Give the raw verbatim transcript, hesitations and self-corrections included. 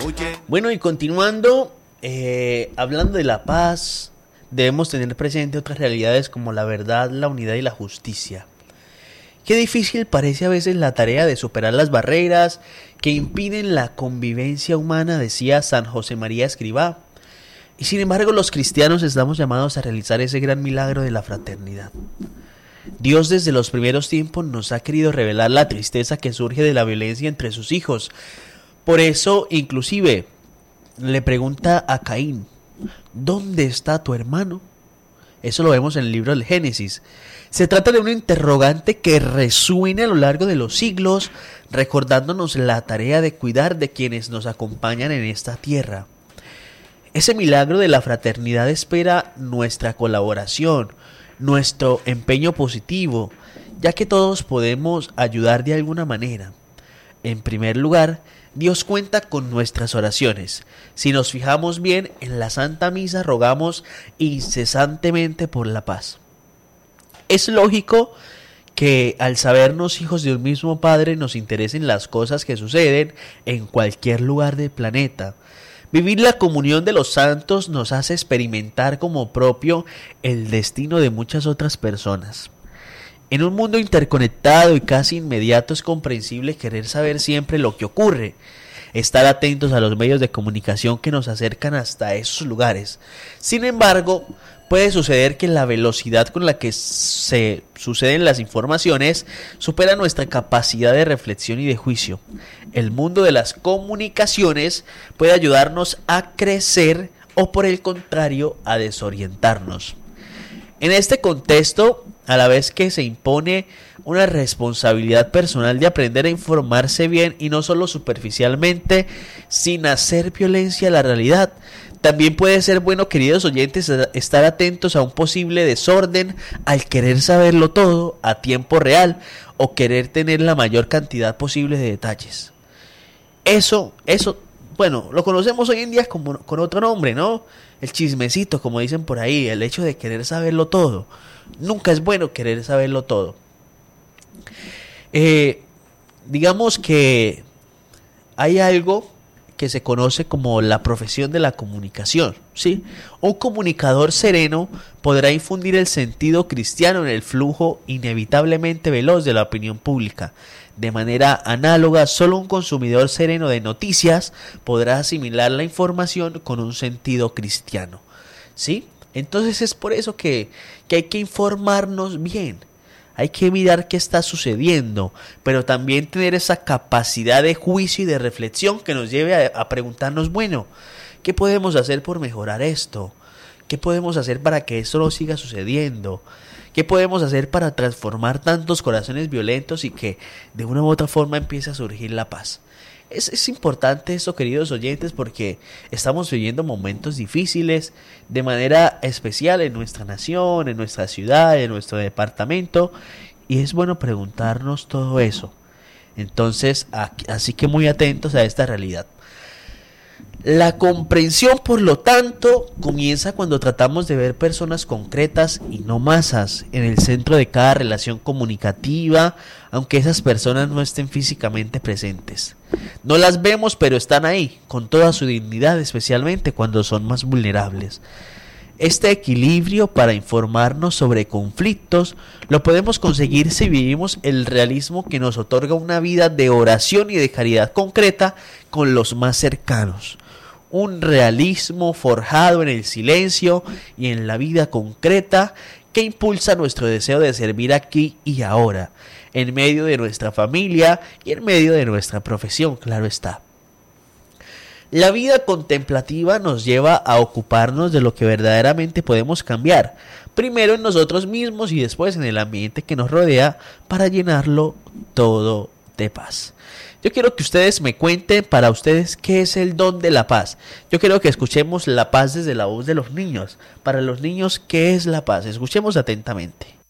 Bueno, y continuando, eh, hablando de la paz, debemos tener presente otras realidades como la verdad, la unidad y la justicia. Qué difícil parece a veces la tarea de superar las barreras que impiden la convivencia humana, decía San José María Escrivá. Y sin embargo, los cristianos estamos llamados a realizar ese gran milagro de la fraternidad. Dios desde los primeros tiempos nos ha querido revelar la tristeza que surge de la violencia entre sus hijos. Por eso, inclusive, le pregunta a Caín, ¿dónde está tu hermano? Eso lo vemos en el libro del Génesis. Se trata de un interrogante que resuena a lo largo de los siglos, recordándonos la tarea de cuidar de quienes nos acompañan en esta tierra. Ese milagro de la fraternidad espera nuestra colaboración, nuestro empeño positivo, ya que todos podemos ayudar de alguna manera. En primer lugar, Dios cuenta con nuestras oraciones. Si nos fijamos bien, en la Santa Misa rogamos incesantemente por la paz. Es lógico que al sabernos hijos de un mismo Padre nos interesen las cosas que suceden en cualquier lugar del planeta. Vivir la comunión de los santos nos hace experimentar como propio el destino de muchas otras personas. En un mundo interconectado y casi inmediato es comprensible querer saber siempre lo que ocurre, estar atentos a los medios de comunicación que nos acercan hasta esos lugares. Sin embargo, puede suceder que la velocidad con la que se suceden las informaciones supera nuestra capacidad de reflexión y de juicio. El mundo de las comunicaciones puede ayudarnos a crecer o, por el contrario, a desorientarnos. En este contexto, a la vez que se impone una responsabilidad personal de aprender a informarse bien y no solo superficialmente, sin hacer violencia a la realidad, también puede ser bueno, queridos oyentes, estar atentos a un posible desorden al querer saberlo todo a tiempo real o querer tener la mayor cantidad posible de detalles. Eso, eso, bueno, lo conocemos hoy en día como, con otro nombre, ¿no? El chismecito, como dicen por ahí, el hecho de querer saberlo todo. Nunca es bueno querer saberlo todo. Eh, digamos que hay algo que se conoce como la profesión de la comunicación, ¿sí? Un comunicador sereno podrá infundir el sentido cristiano en el flujo inevitablemente veloz de la opinión pública. De manera análoga, solo un consumidor sereno de noticias podrá asimilar la información con un sentido cristiano, ¿sí? Entonces es por eso que, que hay que informarnos bien. Hay que mirar qué está sucediendo, pero también tener esa capacidad de juicio y de reflexión que nos lleve a, a preguntarnos, bueno, ¿qué podemos hacer por mejorar esto? ¿Qué podemos hacer para que esto no siga sucediendo? ¿Qué podemos hacer para transformar tantos corazones violentos y que de una u otra forma empiece a surgir la paz? Es, es importante esto, queridos oyentes, porque estamos viviendo momentos difíciles de manera especial en nuestra nación, en nuestra ciudad, en nuestro departamento, y es bueno preguntarnos todo eso. Entonces, así que muy atentos a esta realidad. La comprensión, por lo tanto, comienza cuando tratamos de ver personas concretas y no masas en el centro de cada relación comunicativa, aunque esas personas no estén físicamente presentes. No las vemos, pero están ahí, con toda su dignidad, especialmente cuando son más vulnerables. Este equilibrio para informarnos sobre conflictos lo podemos conseguir si vivimos el realismo que nos otorga una vida de oración y de caridad concreta con los más cercanos. Un realismo forjado en el silencio y en la vida concreta que impulsa nuestro deseo de servir aquí y ahora, en medio de nuestra familia y en medio de nuestra profesión, claro está. La vida contemplativa nos lleva a ocuparnos de lo que verdaderamente podemos cambiar, primero en nosotros mismos y después en el ambiente que nos rodea, para llenarlo todo de paz. Yo quiero que ustedes me cuenten para ustedes qué es el don de la paz. Yo quiero que escuchemos la paz desde la voz de los niños. Para los niños, ¿qué es la paz? Escuchemos atentamente.